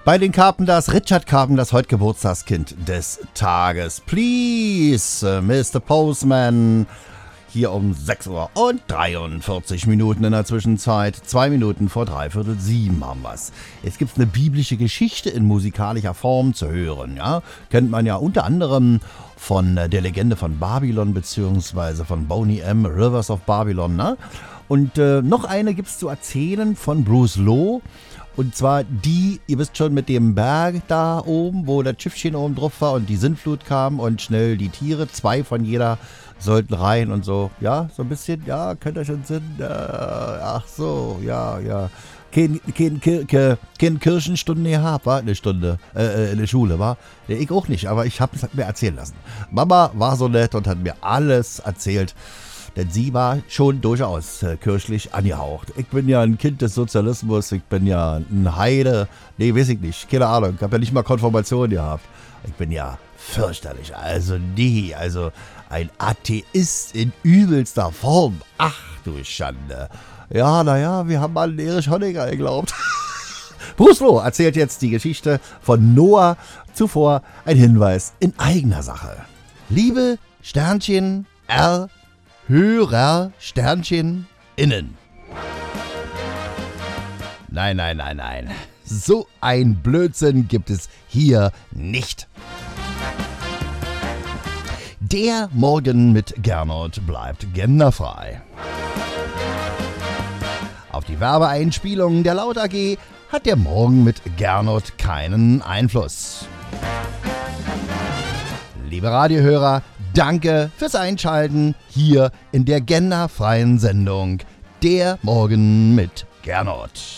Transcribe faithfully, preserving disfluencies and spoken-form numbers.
Bei den Carpenters, Richard Carpenters, heute Geburtstagskind des Tages. Please, uh, Mister Postman. Hier um sechs Uhr und dreiundvierzig Minuten in der Zwischenzeit. Zwei Minuten vor dreiviertel sieben haben wir's. Jetzt gibt's eine biblische Geschichte in musikalischer Form zu hören. Ja? Kennt man ja unter anderem von der Legende von Babylon beziehungsweise von Boney M. Rivers of Babylon. Ne? Und äh, noch eine gibt's zu erzählen von Bruce Lowe. Und zwar die, ihr wisst schon, mit dem Berg da oben, wo das Schiffchen oben drauf war und die Sintflut kam und schnell die Tiere, zwei von jeder sollten rein und so. Ja, so ein bisschen, ja, könnt ihr schon Sinn. Äh, ach so, ja, ja. Kein, kein, kein, kein Kirchenstunde gehabt, war eine Stunde, äh, in der Schule, war. Nee, ich auch nicht, aber ich habe es mir erzählen lassen. Mama war so nett und hat mir alles erzählt. Denn sie war schon durchaus äh, kirchlich angehaucht. Ich bin ja ein Kind des Sozialismus, ich bin ja ein Heide. Nee, weiß ich nicht, keine Ahnung, ich habe ja nicht mal Konfirmation gehabt. Ich bin ja fürchterlich, also nie, also ein Atheist in übelster Form. Ach du Schande. Ja, naja, wir haben an Erich Honecker geglaubt. Bruce Lowe erzählt jetzt die Geschichte von Noah. Zuvor ein Hinweis in eigener Sache. Liebe Sternchen R. Hörer, Sternchen, innen. Nein, nein, nein, nein. So ein Blödsinn gibt es hier nicht. Der Morgen mit Gernot bleibt genderfrei. Auf die Werbeeinspielungen der Laut A G hat der Morgen mit Gernot keinen Einfluss. Liebe Radiohörer, danke fürs Einschalten hier in der genderfreien Sendung Der Morgen mit Gernot.